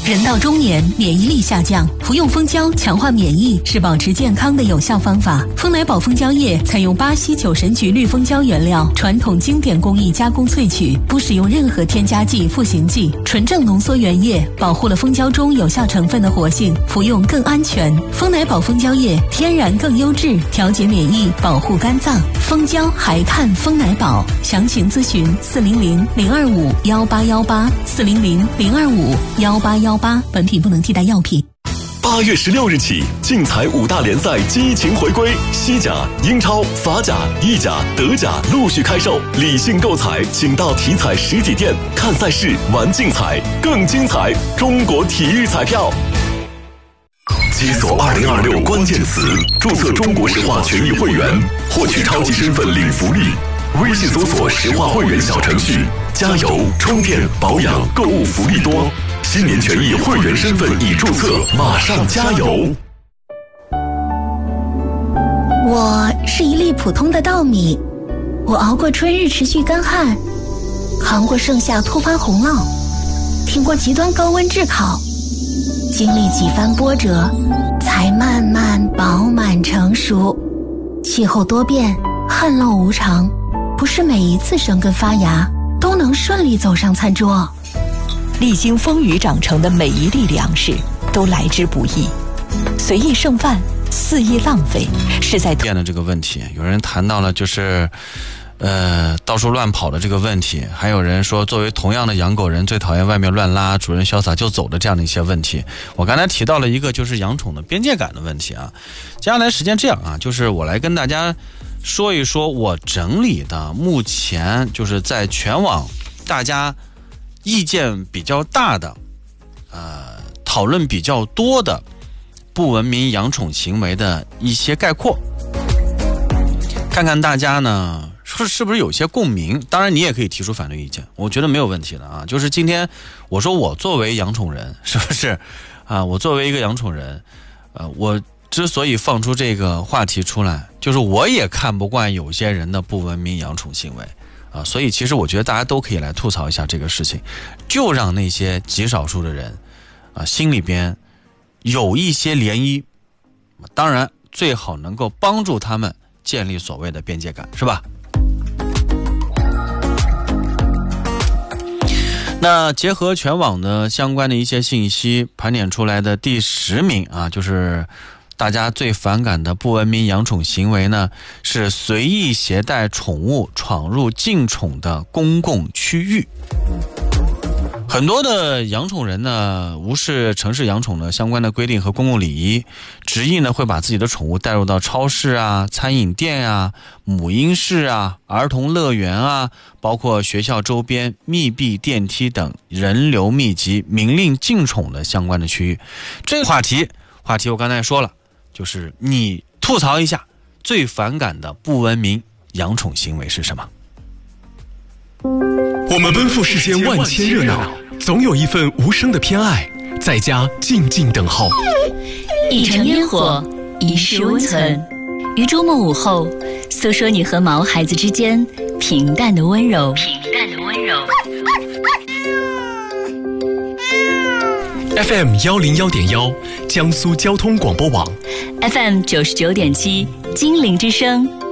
人到中年，免疫力下降，服用蜂胶强化免疫是保持健康的有效方法。蜂奶宝蜂胶液采用巴西酒神菊绿蜂胶原料，传统经典工艺加工萃取，不使用任何添加剂、赋形剂，纯正浓缩原液，保护了蜂胶中有效成分的活性，服用更安全。蜂奶宝蜂胶液天然更优质，调节免疫，保护肝脏。蜂胶还看蜂奶宝，详情咨询400-025-1818，400-025-1818。本品不能替代药品。 8月16日起，竞彩5大联赛激情回归，西甲、英超、法甲、意甲、德甲陆续开售。理性购彩，请到体彩实体店看赛事、玩竞彩，更精彩。中国体育彩票。解锁2026关键词，注册中国石化权益会员，获取超级身份领福利。微信搜索石化会员小程序，加油、充电、保养、购物福利多。新年权益会员身份已注册，马上加油！ 我是一粒普通的稻米，我熬过春日持续干旱，扛过盛夏突发洪涝，挺过极端高温炙烤，经历几番波折，才慢慢饱满成熟。气候多变，旱涝无常，不是每一次生根发芽都能顺利走上餐桌。 历经风雨长成的每一粒粮食都来之不易，随意剩饭，肆意浪费，是在变的这个问题。有人谈到了就是到处乱跑的这个问题，还有人说作为同样的养狗人最讨厌外面乱拉，主人潇洒就走的这样的一些问题。我刚才提到了一个就是养宠的边界感的问题啊。接下来时间这样啊，就是我来跟大家说一说我整理的目前就是在全网大家意见比较大的讨论比较多的不文明养宠行为的一些概括，看看大家呢是不是有些共鸣。当然你也可以提出反对意见，我觉得没有问题的啊。就是今天我说我作为养宠人，是不是啊？我作为一个养宠人，我之所以放出这个话题出来，就是我也看不惯有些人的不文明养宠行为啊。所以其实我觉得大家都可以来吐槽一下这个事情，就让那些极少数的人啊心里边有一些涟漪，当然最好能够帮助他们建立所谓的边界感，是吧？那结合全网的相关的一些信息，盘点出来的第10名啊，就是大家最反感的不文明养宠行为呢，是随意携带宠物闯入禁宠的公共区域。很多的养宠人呢，无视城市养宠的相关的规定和公共礼仪，执意呢会把自己的宠物带入到超市啊、餐饮店啊、母婴室啊、儿童乐园啊，包括学校周边密闭电梯等人流密集、明令禁宠的相关的区域。这个话题我刚才说了，就是你吐槽一下最反感的不文明养宠行为是什么？ 我们奔赴世间万千热闹，总有一份无声的偏爱，在家静静等候。 一城烟火，一世温存。于周末午后，诉说你和毛孩子之间平淡的温柔。 FM 101.1，江苏交通广播网。 FM 99.7，金陵之声。